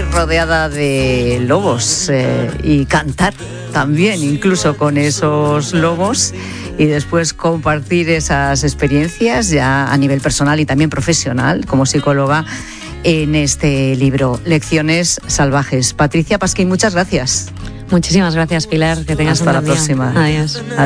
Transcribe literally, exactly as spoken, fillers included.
rodeada de lobos eh, y cantar también, incluso con esos lobos, y después compartir esas experiencias ya a nivel personal y también profesional como psicóloga en este libro, Lecciones Salvajes. Patricia Pasquín, muchas gracias. Muchísimas gracias, Pilar. Que tengas Hasta un la buen día. próxima. Adiós.